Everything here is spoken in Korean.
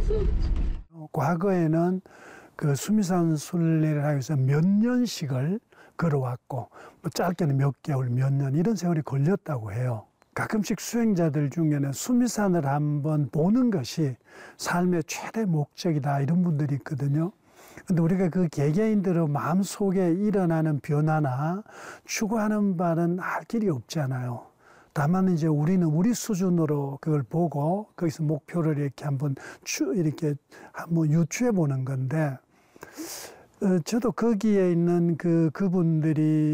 과거에는 그 수미산 순례를 하기 위해서 몇 년씩을 걸어왔고, 뭐 짧게는 몇 개월, 몇 년 이런 세월이 걸렸다고 해요. 가끔씩 수행자들 중에는 수미산을 한번 보는 것이 삶의 최대 목적이다 이런 분들이 있거든요. 근데 우리가 그 개개인들의 마음속에 일어나는 변화나 추구하는 바는 알 길이 없잖아요. 다만 이제 우리는 우리 수준으로 그걸 보고 거기서 목표를 이렇게 한번 유추해 보는 건데, 저도 거기에 있는 그분들이